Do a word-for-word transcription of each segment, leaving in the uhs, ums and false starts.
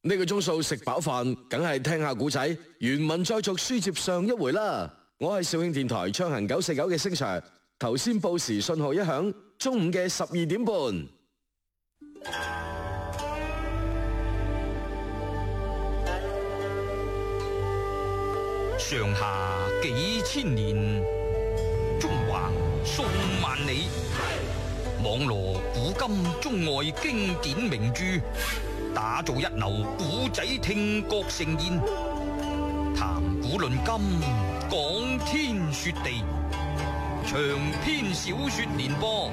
呢個鐘數食飽飯，梗係聽下古仔，原文再續書接上一回啦。我係肇慶電台暢行九四九嘅星 Sir，頭先報時信號一響，中午嘅十二點半。 上下幾千年，中華數萬里，網羅古今中外經典名著，打造一流古仔聽覺盛宴，談古論今，講天說地，長篇小說連播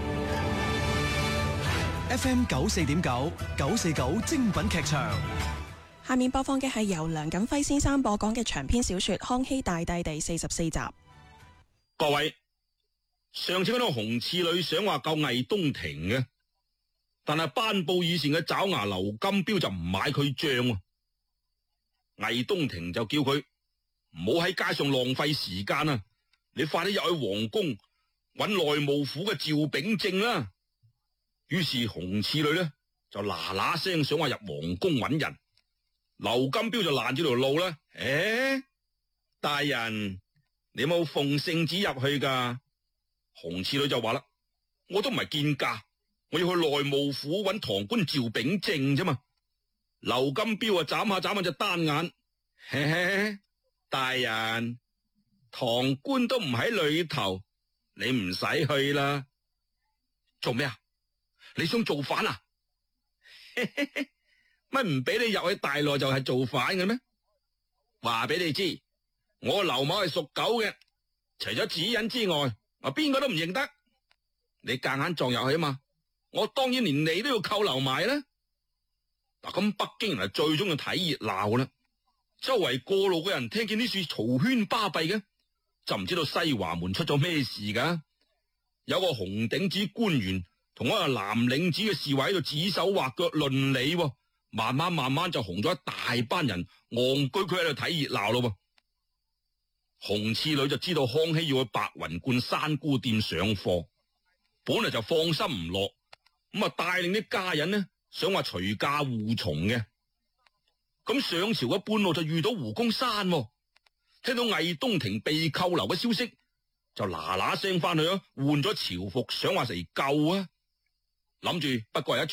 F M 九四點九九四九精品劇場。 下面播放嘅係由梁錦輝先生播講嘅長篇小說《康熙大帝》第四十四集。 各位，上次嗰個紅刺女想話救魏東亭嘅，但係頒布以前嘅爪牙劉金彪就唔買佢賬。魏東亭就叫佢唔好喺街上浪費時間啊！你快啲入去皇宮揾內務府嘅趙秉正啦。於是紅刺女呢就嗱嗱聲想話入皇宮揾人。劉金彪就攔住條路啦。誒，大人，你有冇奉聖旨入去噶？紅刺女就話啦，我都唔係見駕，我要去內務府揾堂官趙秉正啫嘛。劉金彪啊，眨下眨下隻單眼，嘿嘿，大人，堂官都唔喺裏頭，你唔使去啦。做咩啊？你想造反啊？嘿嘿嘿，乜唔俾你入去大內就係造反嘅咩？話俾你知，我劉某係屬狗嘅，除咗指引之外，我邊個都唔認得。你夾硬撞入去啊嘛，我當然連你都要扣留埋啦。嗱，咁北京人係最中意睇熱鬧啦，周圍過路嘅人聽見啲樹嘈喧巴閉嘅，就唔知道西華門出咗咩事噶。有個紅頂子官員同一個藍領子嘅侍衛喺度指手畫腳論理，慢慢慢慢就紅咗一大班人戇居居喺度睇熱鬧咯。紅刺女就知道康熙要去白雲觀山姑店上課，本來就放心唔落，咁啊帶領啲家人呢想話隨駕護從嘅。咁上朝嘅半路就遇到胡公山，聽到魏東亭被扣留嘅消息，就嗱嗱聲翻去啊，換咗朝服，想話嚟救啊，諗住不過係一